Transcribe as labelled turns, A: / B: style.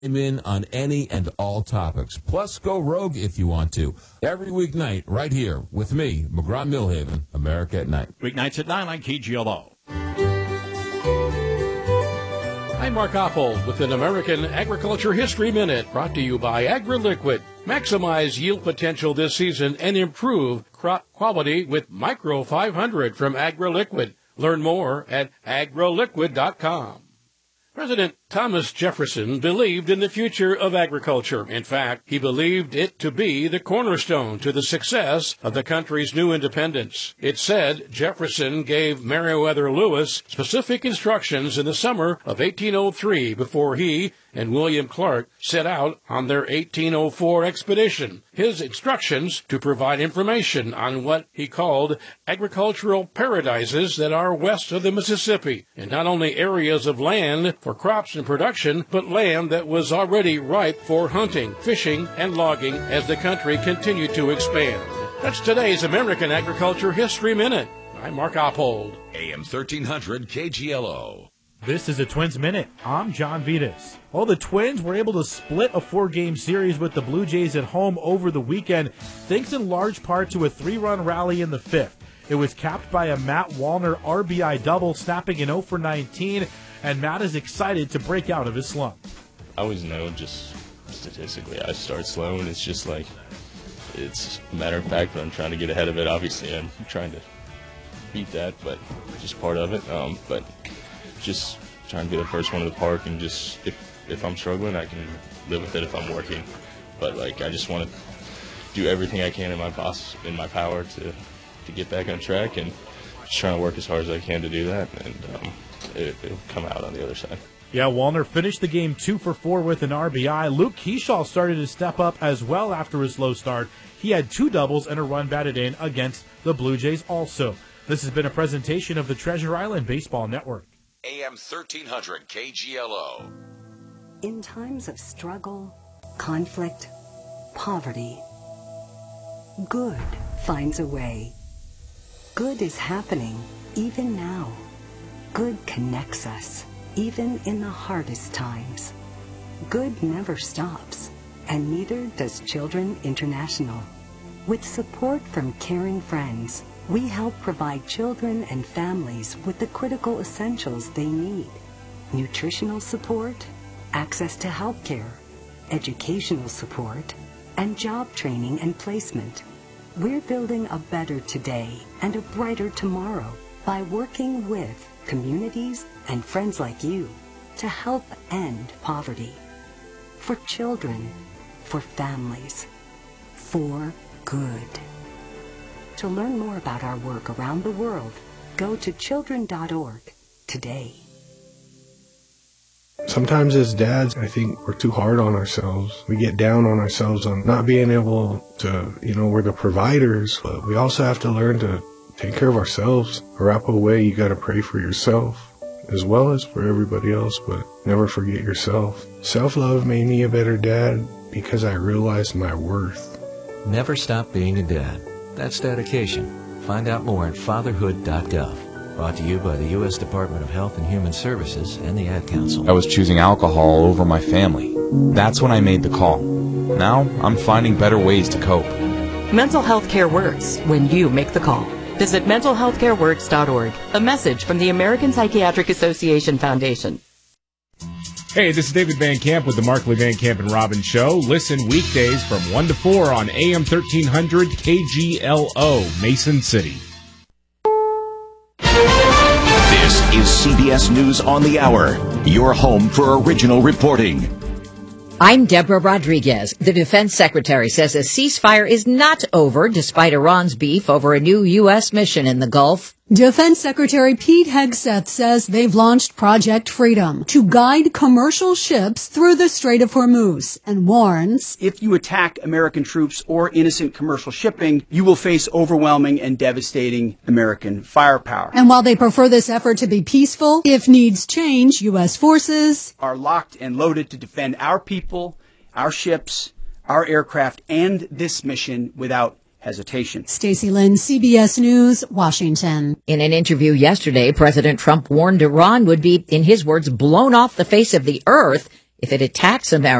A: I'm in on any and all topics. Plus, go rogue if you want to. Every weeknight, right here with me, McGraw-Millhaven, America at Night.
B: Weeknights at 9 on KGLO. I'm Mark Oppold with an American Agriculture History Minute, brought to you by AgriLiquid. Maximize yield potential this season and improve crop quality with Micro 500 from AgriLiquid. Learn more at agriliquid.com. President Thomas Jefferson believed in the future of agriculture. In fact, he believed it to be the cornerstone to the success of the country's new independence. It's said Jefferson gave Meriwether Lewis specific instructions in the summer of 1803 before he and William Clark set out on their 1804 expedition. His instructions to provide information on what he called agricultural paradises that are west of the Mississippi, and not only areas of land for crops and production, but land that was already ripe for hunting, fishing, and logging as the country continued to expand. That's today's American Agriculture History Minute. I'm Mark Oppold.
C: AM 1300 KGLO.
D: This is a Twins Minute. I'm John Vitas. Well, the Twins were able to split a 4-game series with the Blue Jays at home over the weekend, thanks in large part to a 3-run rally in the 5th. It was capped by a Matt Wallner RBI double, snapping an 0 for 19, and Matt is excited to break out of his slump.
E: I always know, just statistically, I start slow, and it's just like, it's a matter of fact, but I'm trying to get ahead of it. Obviously, I'm trying to beat that, but just part of it. But just trying to get the first one to the park, and just if I'm struggling, I can live with it if I'm working. But like, I just want to do everything I can in my power to get back on track, and just trying to work as hard as I can to do that, and it'll come out on the other side.
D: Yeah, Wallner finished the game 2 for 4 with an RBI. Luke Keyshaw started to step up as well after his slow start. He had 2 doubles and a run batted in against the Blue Jays also. This has been a presentation of the Treasure Island Baseball Network.
C: AM 1300 KGLO.
F: In times of struggle, conflict, poverty, good finds a way. Good is happening even now. Good connects us, even in the hardest times. Good never stops, and neither does Children International. With support from caring friends, we help provide children and families with the critical essentials they need: nutritional support, access to health care, educational support, and job training and placement. We're building a better today and a brighter tomorrow by working with communities and friends like you to help end poverty. For children, for families, for good. To learn more about our work around the world, go to children.org today.
G: Sometimes as dads, I think we're too hard on ourselves. We get down on ourselves on not being able to, we're the providers, but we also have to learn to take care of ourselves. Arapaho way, you got to pray for yourself as well as for everybody else, but never forget yourself. Self-love made me a better dad because I realized my worth.
H: Never stop being a dad. That's dedication. Find out more at fatherhood.gov. Brought to you by the U.S. Department of Health and Human Services and the Ad Council.
I: I was choosing alcohol over my family. That's when I made the call. Now I'm finding better ways to cope.
J: Mental health care works when you make the call. Visit mentalhealthcareworks.org. A message from the American Psychiatric Association Foundation.
K: Hey, this is David Van Camp with the Markley Van Camp and Robbins Show. Listen weekdays from 1 to 4 on AM 1300 KGLO, Mason City.
L: This is CBS News on the Hour, your home for original reporting.
M: I'm Deborah Rodriguez. The defense secretary says a ceasefire is not over despite Iran's beef over a new U.S. mission in the Gulf.
N: Defense Secretary Pete Hegseth says they've launched Project Freedom to guide commercial ships through the Strait of Hormuz and warns,
O: if you attack American troops or innocent commercial shipping, you will face overwhelming and devastating American firepower.
N: And while they prefer this effort to be peaceful, if needs change, U.S. forces
O: are locked and loaded to defend our people, our ships, our aircraft, and this mission without hesitation.
N: Stacey Lynn, CBS News, Washington.
M: In an interview yesterday, President Trump warned Iran would be, in his words, blown off the face of the earth If it attacks America,